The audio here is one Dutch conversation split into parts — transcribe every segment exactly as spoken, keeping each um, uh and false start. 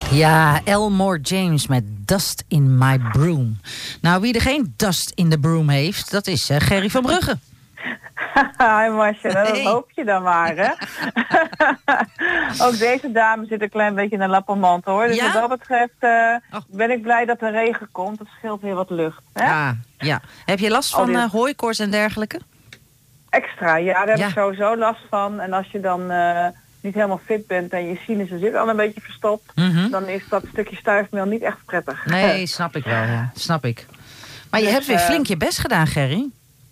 Ja, Elmore James met Dust in My Broom. Nou, wie er geen dust in de broom heeft, dat is uh, Gerry van Brugge. Hi Marcia, dat Hey. hoop je dan maar, hè? Ook deze dame zit een klein beetje in een lappenmand, hoor. Dus Ja? wat dat betreft uh, Oh. ben ik blij dat er regen komt. Dat scheelt heel wat lucht, hè? Ja, ja. Heb je last van Oh, dit- uh, hooikoorts en dergelijke? Extra, ja, daar heb Ja. ik sowieso last van. En als je dan uh, niet helemaal fit bent en je sinussen zit al een beetje verstopt, Mhm. dan is dat stukje stuifmeel niet echt prettig. Nee, snap ik wel, ja. Snap ik. Maar je Dus, hebt weer uh, flink je best gedaan, Gerry.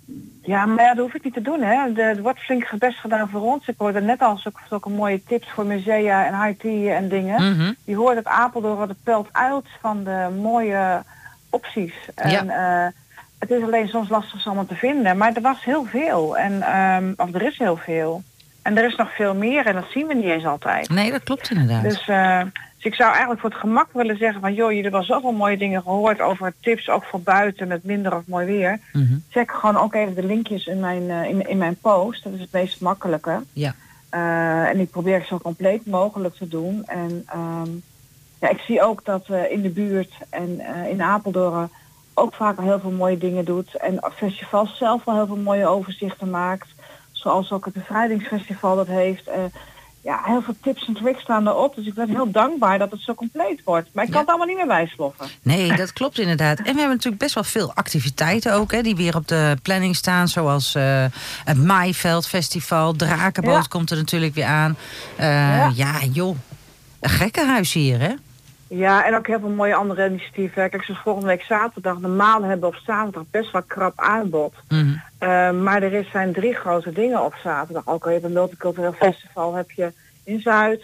Ja, maar ja, dat hoef ik niet te doen, hè. De- Er wordt flink best gedaan voor ons. Ik hoorde net al zulke, zulke mooie tips voor musea en high tea en dingen. Mhm. Je hoort het Apeldoorn, het pelt uit van de mooie opties. En eh, het is alleen soms lastig ze allemaal te vinden. Maar er was heel veel. En, ehm, of er is heel veel. En er is nog veel meer en dat zien we niet eens altijd. Nee, dat klopt inderdaad. Dus, eh, dus ik zou eigenlijk voor het gemak willen zeggen van... joh, jullie hebben zoveel mooie dingen gehoord over tips, ook voor buiten met minder of mooi weer. Mhm. Check gewoon ook even de linkjes in mijn, eh, in, in mijn post. Dat is het meest makkelijke. Ja. Uh, en ik probeer het zo compleet mogelijk te doen. En ehm, ja, ik zie ook dat uh, in de buurt en uh, in Apeldoorn ook vaak al heel veel mooie dingen doet. En festivals zelf wel heel veel mooie overzichten maakt. Zoals ook het Bevrijdingsfestival dat heeft. Uh, ja, heel veel tips en tricks staan erop. Dus ik ben heel dankbaar dat het zo compleet wordt. Maar ik kan Ja. het allemaal niet meer bijsloffen. Nee, dat klopt inderdaad. En we hebben natuurlijk best wel veel activiteiten ook, hè, die weer op de planning staan. Zoals uh, het Maaiveld Drakenboot Ja. komt er natuurlijk weer aan. Uh, Ja. ja, joh. Een gekkenhuis hier, hè? Ja, en ook heel veel mooie andere initiatieven. Kijk, zoals volgende week zaterdag. Normaal hebben we op zaterdag best wel krap aanbod. Mhm. Uh, maar er is, zijn drie grote dingen op zaterdag. Ook al heb je een multicultureel festival heb je in Zuid.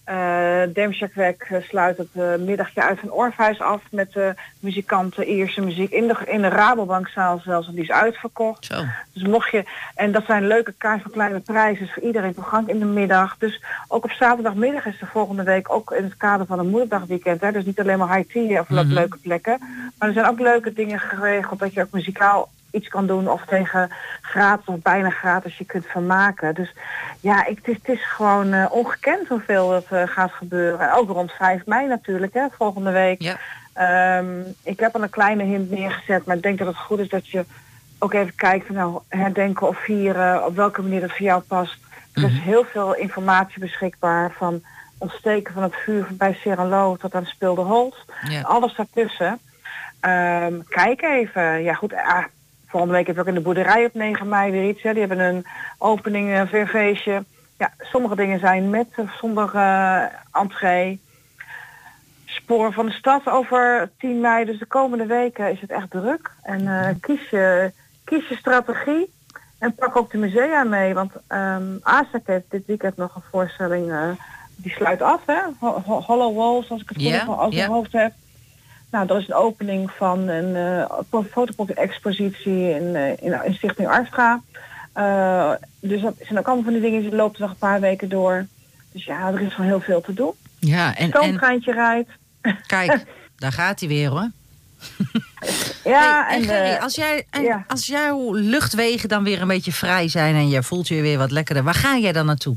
Uh, Demsjakwek sluit het uh, middagje uit van Orpheus af met uh, muzikanten, Ierse muziek in de, in de Rabobankzaal zelfs. En die is uitverkocht. Zo. Dus mocht je, en dat zijn leuke kaarten voor kleine prijzen voor iedereen toegang in de middag. Dus ook op zaterdagmiddag is de volgende week ook in het kader van een moederdagweekend. Hè, dus niet alleen maar high tea of Mhm. leuke plekken. Maar er zijn ook leuke dingen geregeld dat je ook muzikaal iets kan doen of tegen gratis of bijna gratis je kunt vermaken. Dus ja, ik, het, is, het is gewoon uh, ongekend hoeveel het uh, gaat gebeuren. En ook rond vijf mei natuurlijk, hè, volgende week. Ja. Um, ik heb al een kleine hint neergezet, maar ik denk dat het goed is dat je ook even kijkt van nou, herdenken of vieren, op welke manier dat voor jou past. Er is Mhm. heel veel informatie beschikbaar, van ontsteken van het vuur bij Serrelo tot aan Speelde Holt. Ja. Alles daartussen. Um, kijk even. Ja goed, ah, volgende week heb je ook in de boerderij op negen mei weer iets. Hè. Die hebben een opening, een verfeestje. Ja, sommige dingen zijn met of zonder uh, entree. Spoor van de stad over tien mei. Dus de komende weken is het echt druk. En uh, kies, je, kies je strategie. En pak ook de musea mee. Want um, A S A C heeft dit weekend nog een voorstelling. Uh, die sluit af, hè? Ho- Ho- Hollow Walls, als ik het goed Ja, yeah, over ja. mijn hoofd heb. Nou, er is een opening van een uh, fotopop-expositie in, uh, in, in Stichting Arstra. Uh, dus dat zijn ook allemaal van die dingen die lopen nog een paar weken door. Dus ja, er is gewoon heel veel te doen. Ja, en, en Stoomtreintje rijdt. kijk, daar gaat hij weer, hoor. Ja, Hey, en en, Gerry, uh, als, jij, en ja. als jouw luchtwegen dan weer een beetje vrij zijn en je voelt je weer wat lekkerder, waar ga jij dan naartoe?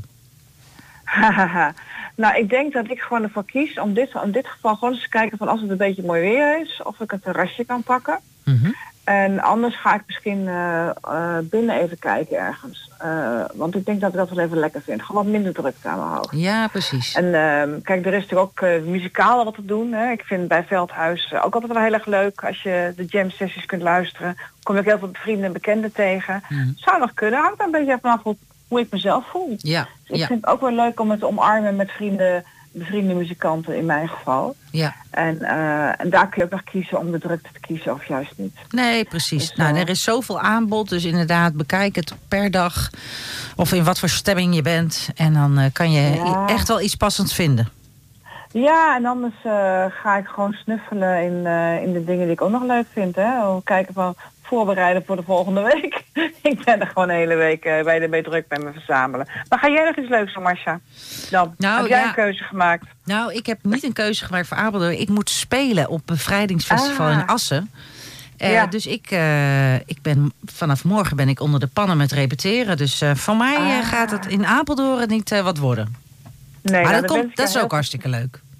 Nou, ik denk dat ik gewoon ervoor kies om dit, in dit geval gewoon eens te kijken van als het een beetje mooi weer is, of ik een terrasje kan pakken. Mhm. En anders ga ik misschien uh, uh, binnen even kijken ergens. Uh, want ik denk dat ik dat wel even lekker vind. Gewoon wat minder drukte aan mijn hoofd. Ja, precies. En uh, kijk, er is natuurlijk ook uh, muzikaal wat te doen. Hè. Ik vind bij Veldhuis uh, ook altijd wel heel erg leuk. Als je de jam sessies kunt luisteren, kom ik heel veel vrienden en bekenden tegen. Mhm. Zou nog kunnen. Hangt er een beetje vanaf hoe, hoe ik mezelf voel. Ja, Dus ik ja, vind het ook wel leuk om het te omarmen met vrienden, bevriende muzikanten in mijn geval. ja. En, uh, en daar kun je ook nog kiezen om de drukte te kiezen of juist niet. Nee, precies. Dus, nou, uh, er is zoveel aanbod, dus inderdaad, bekijk het per dag. Of in wat voor stemming je bent. En dan uh, kan je Ja. echt wel iets passends vinden. Ja, en anders uh, ga ik gewoon snuffelen in, uh, in de dingen die ik ook nog leuk vind. Hè? Kijken van voorbereiden voor de volgende week. Ik ben er gewoon de hele week uh, bij de mee druk bij me verzamelen. Maar ga jij nog iets leuks doen, Marcia? Dan Nou, heb jij ja. een keuze gemaakt? Nou, ik heb niet een keuze gemaakt voor Apeldoorn. Ik moet spelen op Bevrijdingsfestival Ah. in Assen. Uh, Ja. Dus ik, uh, ik ben, vanaf morgen ben ik onder de pannen met repeteren. Dus uh, van mij uh, Ah. gaat het in Apeldoorn niet uh, wat worden. Nee, maar nou, dat, dan komt, wens ik dat je is ook heel- hartstikke leuk.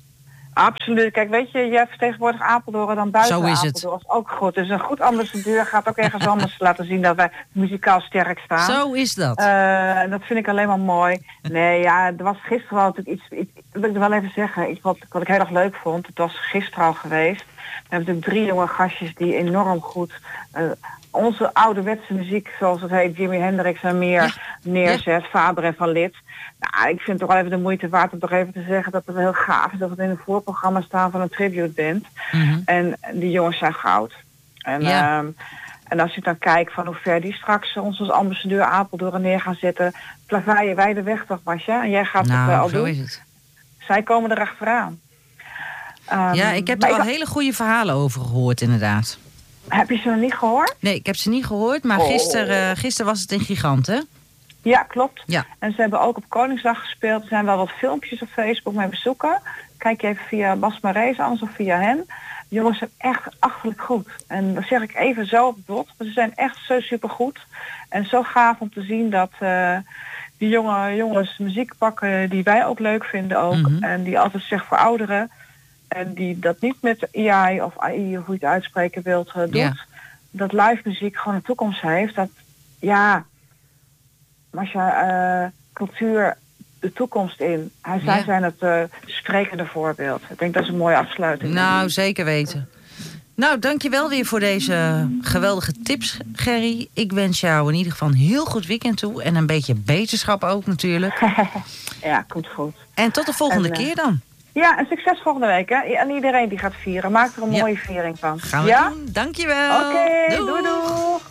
Absoluut. Kijk, weet je, je hebt tegenwoordig Apeldoorn dan buiten Zo is Apeldoorn. Dat is ook goed. Dus een goed ambassadeur gaat ook ergens anders laten zien dat wij muzikaal sterk staan. Zo is dat. Uh, dat vind ik alleen maar mooi. Nee, ja, er was gisteren wel natuurlijk iets, iets dat wil ik wel even zeggen. Iets wat, wat ik heel erg leuk vond. Het was gisteren al geweest. We hebben natuurlijk drie jonge gastjes die enorm goed uh, onze ouderwetse muziek, zoals het heet, Jimi Hendrix en meer, ja. neerzet. Ja. Faber en Van Lith. Nou, ik vind het toch wel even de moeite waard om toch even te zeggen dat het heel gaaf is dat we in een voorprogramma staan van een tribute band. Mm-hmm. En die jongens zijn goud. En, ja. um, en als je dan kijkt van hoe ver die straks ons als ambassadeur Apeldoorn neer gaan zetten, plavaaien wij de weg toch, Masja? En jij gaat nou, het uh, al zo doen. Is het. Zij komen er achteraan. Um, ja, ik heb er al ik... hele goede verhalen over gehoord, inderdaad. Heb je ze nog niet gehoord? Nee, ik heb ze niet gehoord, maar oh. gisteren uh, gister was het een gigant, hè? Ja, klopt. Ja. En ze hebben ook op Koningsdag gespeeld. Er zijn wel wat filmpjes op Facebook mee bezoeken. Kijk je even via Bas Marees anders of via hen. De jongens zijn echt achterlijk goed. En dat zeg ik even zo op het bot. Maar ze zijn echt zo supergoed. En zo gaaf om te zien dat uh, die jonge jongens muziek pakken die wij ook leuk vinden ook. Mm-hmm. En die altijd zich voor ouderen. En die dat niet met I A of A I of hoe je het uitspreken wilt uh, doet. Ja. Dat live muziek gewoon een toekomst heeft. Dat, ja... Masja, uh, cultuur de toekomst in. Hij, zij ja. zijn het uh, sprekende voorbeeld. Ik denk dat is een mooie afsluiting. Nou, zeker weten. Nou, dankjewel weer voor deze geweldige tips, Gerry. Ik wens jou in ieder geval een heel goed weekend toe. En een beetje beterschap ook natuurlijk. Ja, komt goed. En tot de volgende en, uh, keer dan. Ja, en succes volgende week. Hè? En iedereen die gaat vieren. Maak er een ja. mooie viering van. Gaan we ja? doen. Dankjewel. Oké, okay, doei doei.